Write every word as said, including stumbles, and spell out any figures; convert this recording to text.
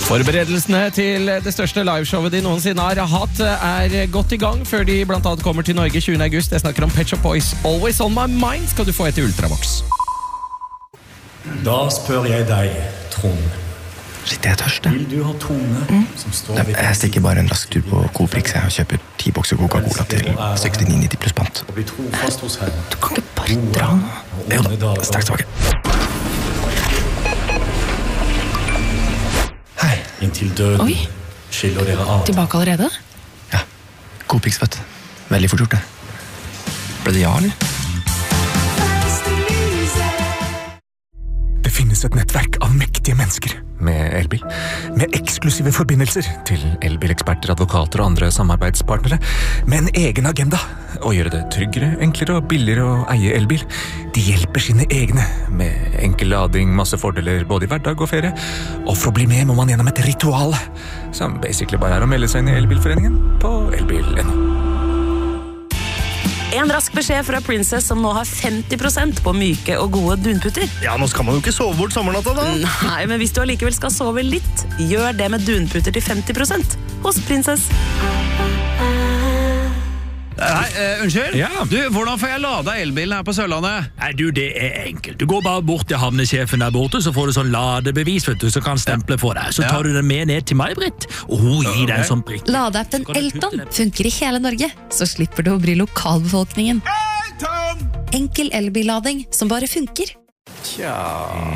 Forberedelsene til det største liveshowet de noensinne har hatt er godt i gang før de blant annet kommer til Norge tjuende august. Jeg snakker om Pet Shop Boys. Always on my mind skal du få etter Ultravox. Da spør jeg deg, Trond. Shit, jeg er tørst. Vil du ha Tone mm. som står ved... Jeg stikker bare en rask tur på Coprix og kjøper ti bokser Coca-Cola til sekstini nitti pluss pant. Og bli trofast hos Herren. Du kan ikke bare dra nå. Jo da, straks tilbake. Hei. Inntil døden Oi. skiller dere av. Tilbake allerede? Ja, Coprix, vet du. Veldig fort gjort det. Ble det ja, eller? Det finnes et nettverk av mektige mennesker med elbil, med eksklusive forbindelser til elbileksperter, advokater og andre samarbeidspartnere, med en egen agenda å gjøre det tryggere, enklere og billigere å eie elbil. De hjelper sine egne med enkel lading, masse fordeler både i hverdag og ferie, og for å bli med må man gjennom et ritual, som basically bare er å melde seg inn i elbilforeningen på elbil punktum no. En rask beskjed fra Princess som nå har femti prosent på myke og gode dunputter. Ja, nå skal man jo ikke sove bort sommernatta da. Nei, men hvis du allikevel skal sove litt, gjør det med dunputter til femti prosent hos Princess. Hei, uh, unnskyld? Ja. Du, hvordan får jeg lada elbilen her på Sørlandet? Nei, du, det er enkelt. Du går bare bort til havnesjefen der borte, så får du sånn ladebevis, vet du, så kan stemple for deg. Så tar du den med ned til meg, Britt, og hun gir deg en sånn prikk. Ladeappen Elton funker i hele Norge, så slipper du å bry lokalbefolkningen. Elton! Enkel elbillading som bare funker. Tja...